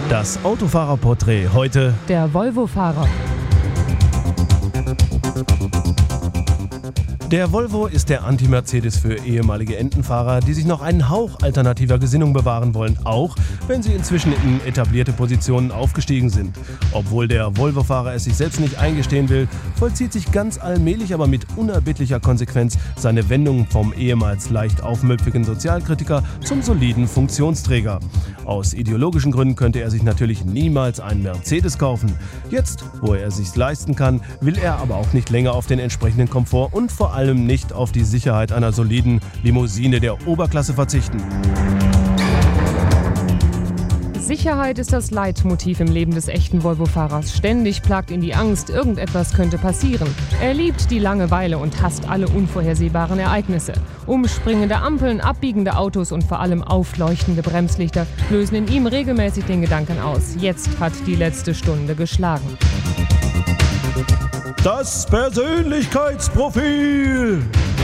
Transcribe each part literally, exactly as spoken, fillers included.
Das Autofahrerporträt heute. Der Volvo-Fahrer. Der Volvo ist der Anti-Mercedes für ehemalige Entenfahrer, die sich noch einen Hauch alternativer Gesinnung bewahren wollen, auch wenn sie inzwischen in etablierte Positionen aufgestiegen sind. Obwohl der Volvo-Fahrer es sich selbst nicht eingestehen will, vollzieht sich ganz allmählich, aber mit unerbittlicher Konsequenz seine Wendung vom ehemals leicht aufmüpfigen Sozialkritiker zum soliden Funktionsträger. Aus ideologischen Gründen könnte er sich natürlich niemals einen Mercedes kaufen. Jetzt, wo er es sich leisten kann, will er aber auch nicht länger auf den entsprechenden Komfort und vor allem nicht auf die Sicherheit einer soliden Limousine der Oberklasse verzichten. Sicherheit ist das Leitmotiv im Leben des echten Volvo-Fahrers. Ständig plagt ihn die Angst, irgendetwas könnte passieren. Er liebt die Langeweile und hasst alle unvorhersehbaren Ereignisse. Umspringende Ampeln, abbiegende Autos und vor allem aufleuchtende Bremslichter lösen in ihm regelmäßig den Gedanken aus: Jetzt hat die letzte Stunde geschlagen. Das Persönlichkeitsprofil.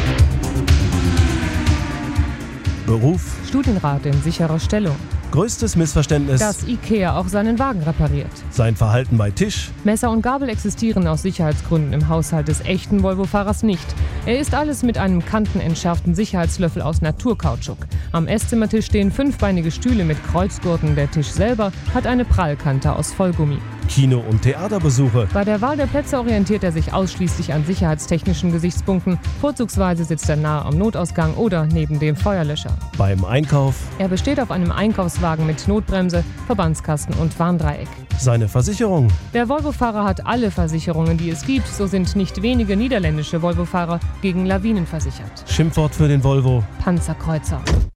Beruf: Studienrat in sicherer Stellung. Größtes Missverständnis: Dass IKEA auch seinen Wagen repariert. Sein Verhalten bei Tisch. Messer und Gabel existieren aus Sicherheitsgründen im Haushalt des echten Volvo-Fahrers nicht. Er isst alles mit einem kantenentschärften Sicherheitslöffel aus Naturkautschuk. Am Esszimmertisch stehen fünfbeinige Stühle mit Kreuzgurten. Der Tisch selber hat eine Prallkante aus Vollgummi. Kino- und Theaterbesuche. Bei der Wahl der Plätze orientiert er sich ausschließlich an sicherheitstechnischen Gesichtspunkten. Vorzugsweise sitzt er nahe am Notausgang oder neben dem Feuerlöscher. Beim Einkauf. Er besteht auf einem Einkaufswagen mit Notbremse, Verbandskasten und Warndreieck. Seine Versicherung. Der Volvo-Fahrer hat alle Versicherungen, die es gibt. So sind nicht wenige niederländische Volvo-Fahrer gegen Lawinen versichert. Schimpfwort für den Volvo: Panzerkreuzer.